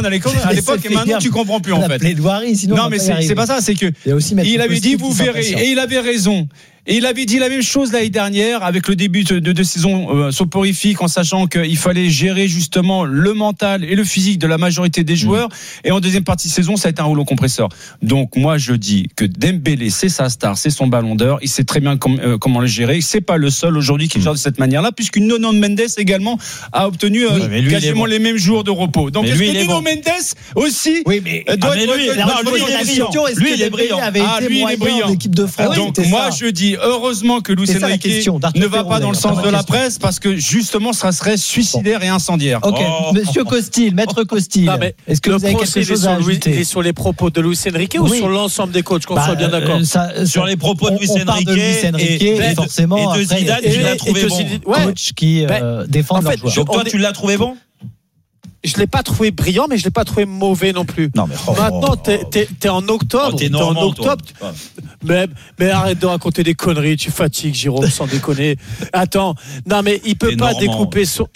à l'époque et maintenant tu comprends plus en fait. Non mais c'est pas ça, c'est que il avait dit vous verrez et il avait raison. Et il avait dit la même chose l'année dernière avec le début de saison soporifique, en sachant qu'il fallait gérer justement le mental et le physique de la majorité des joueurs. Et en deuxième partie de saison, ça a été un rouleau compresseur. Donc moi je dis que Dembélé, c'est sa star, c'est son ballon d'or. Il sait très bien comment le gérer. C'est pas le seul aujourd'hui qui gère de cette manière-là, puisque Nuno Mendes également a obtenu quasiment les mêmes jours de repos. Donc est-ce que Nuno Mendes aussi doit être lui il est brillant. Lui il est brillant. Donc moi je dis heureusement que Luis Enrique ne va pas dans le sens de la presse, parce que justement ça serait suicidaire et incendiaire. Ok, Monsieur Costil, Maître Costil, est-ce que vous avez quelque chose à ajouter? Il est sur les propos de Luis Enrique ou sur l'ensemble des coachs, qu'on soit bien d'accord? Sur les propos de Luis Enrique et forcément et de Zidane, tu l'as trouvé bon. Coach qui défend leurs joueurs. Donc toi tu l'as trouvé bon? Je l'ai pas trouvé brillant, mais je l'ai pas trouvé mauvais non plus. Non, mais maintenant, t'es en octobre. T'es en octobre. Mais arrête de raconter des conneries. Tu fatigues, Jérôme, sans déconner. Attends, non, mais il peut pas découper son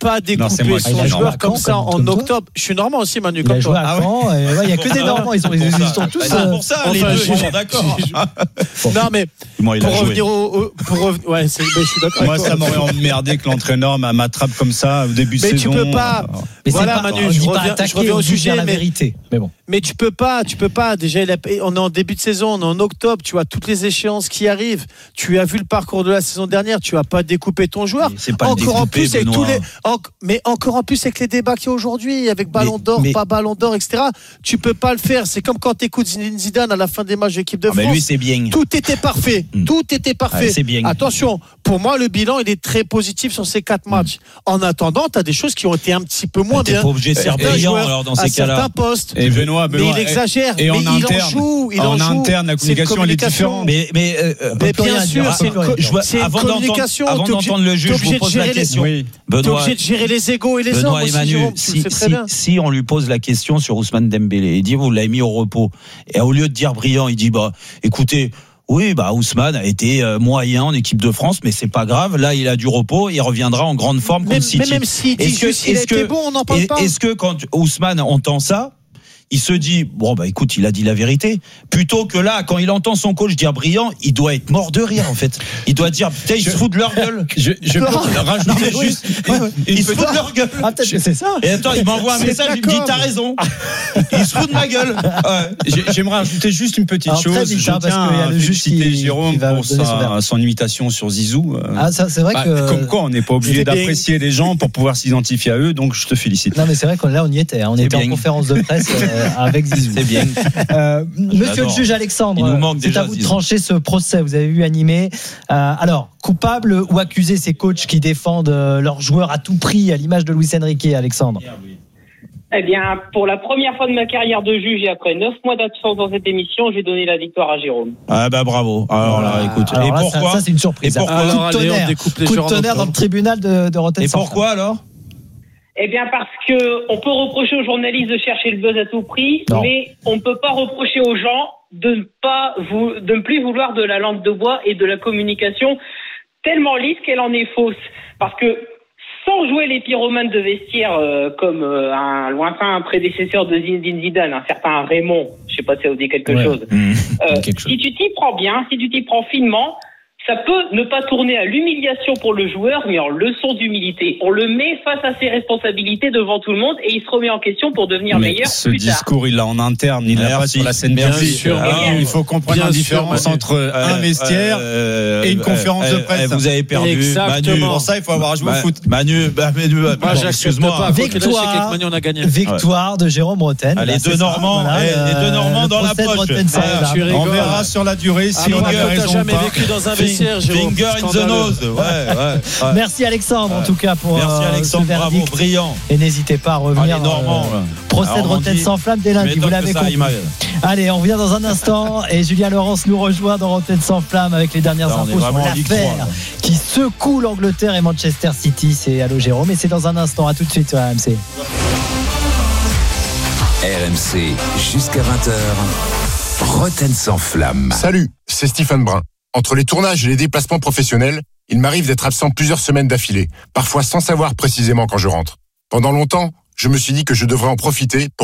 joueur comme ça en octobre. Je suis normand aussi, Manu. Comme toi. Il y a que des Normands. Ils sont tous. C'est pour ça. Les deux sont d'accord. Non, mais pour revenir ouais, je suis d'accord. Moi, ça m'aurait emmerdé que l'entraîneur m'attrape comme ça au début de saison. Mais tu peux pas. Voilà, Manu, je reviens au sujet, la vérité. Mais bon. Mais tu peux pas. Déjà, on est en début de saison, on est en octobre. Tu vois toutes les échéances qui arrivent. Tu as vu le parcours de la saison dernière. Tu vas pas découper ton joueur. Encore en plus avec mais encore en plus avec les débats qu'il y a aujourd'hui, avec Ballon d'Or, pas Ballon d'Or, etc. Tu peux pas le faire. C'est comme quand t'écoutes Zidane à la fin des matchs de l'équipe de France. Mais lui, c'est bien. Tout était parfait. Tout était parfait. C'est bien. Attention, pour moi, le bilan il est très positif sur ces 4 matchs. En attendant, t'as des choses qui ont été un petit peu moins bien. T'es pas obligé de faire brillant alors dans ces cas-là. Certains postes. Et Benoît, mais il exagère. Et mais en interne, la communication elle est différente. Mais bien sûr, c'est une communication. Avant d'entendre le juge, je vous pose la question. T'es obligé de gérer les égos et les hommes. Benoît et Manu, si on lui pose la question sur Ousmane Dembélé, il dit vous l'avez mis au repos, et au lieu de dire brillant, il dit écoutez. Oui, Ousmane a été moyen en équipe de France, mais c'est pas grave. Là, il a du repos, il reviendra en grande forme contre City. Mais même s'il dit qu'il a été bon, on n'en parle pas. Est-ce que quand Ousmane entend ça, il se dit écoute, il a dit la vérité, plutôt que là quand il entend son coach dire brillant, il doit être mort de rire en fait. Il doit dire putain, ils se foutent de leur gueule. Je peux rajouter juste ils se foutent de leur gueule. Peut-être que c'est ça. Et attends, il m'envoie un message, il me dit t'as raison. Ils se foutent de ma gueule. J'aimerais rajouter juste une petite chose. Je tiens à féliciter Jérôme pour son imitation sur Zizou. Ça c'est vrai que comme quoi on n'est pas obligé d'apprécier les gens pour pouvoir s'identifier à eux, donc je te félicite. Non mais c'est vrai que là on y était, on était en conférence de presse avec Zizou. C'est bien. Monsieur le juge Alexandre, c'est à vous de trancher ce procès. Vous avez vu animé. Alors, coupable ou accusé ces coachs qui défendent leurs joueurs à tout prix, à l'image de Luis Enrique, Alexandre? Eh bien, pour la première fois de ma carrière de juge et après 9 mois d'absence dans cette émission, j'ai donné la victoire à Jérôme. Bravo. Alors là, écoute. Et pourquoi ça, c'est une surprise. Et pourquoi coup de tonnerre dans le tribunal de Rotten. Et pourquoi alors? Eh bien, parce que on peut reprocher aux journalistes de chercher le buzz à tout prix, mais on ne peut pas reprocher aux gens de ne plus vouloir de la langue de bois et de la communication tellement lisse qu'elle en est fausse. Parce que sans jouer les pyromanes de vestiaire comme un lointain prédécesseur de Zinedine Zidane, un certain Raymond, je sais pas si ça vous dit quelque chose. Si tu t'y prends bien, si tu t'y prends finement, ça peut ne pas tourner à l'humiliation pour le joueur, mais en leçon d'humilité. On le met face à ses responsabilités devant tout le monde et il se remet en question pour devenir meilleur ce plus tard. discours, il l'a en interne, il l'a pas sur la scène publique. Il faut comprendre la différence entre un vestiaire et une conférence de presse. Vous avez perdu. Exactement. Manu, pour ça, il faut avoir joué au foot. Manu, excuse-moi. Victoire de Jérôme Rotten. Les deux Normands dans la poche. On verra sur la durée si on a raison ou pas. Finger in the nose. Merci Alexandre en tout cas pour ce verdict. Bravo, brillant. Et n'hésitez pas à revenir. Procès de Rotten sans flamme dès lundi, vous l'avez compris. Allez, on revient dans un instant et Julien Laurence nous rejoint dans Rotten sans flamme avec les dernières infos sur l'affaire qui secoue l'Angleterre et Manchester City. C'est Allô Jérôme et c'est dans un instant. À tout de suite sur RMC. RMC jusqu'à 20h. Rotten sans flamme. Salut, c'est Stephen Brun. Entre les tournages et les déplacements professionnels, il m'arrive d'être absent plusieurs semaines d'affilée, parfois sans savoir précisément quand je rentre. Pendant longtemps, je me suis dit que je devrais en profiter pour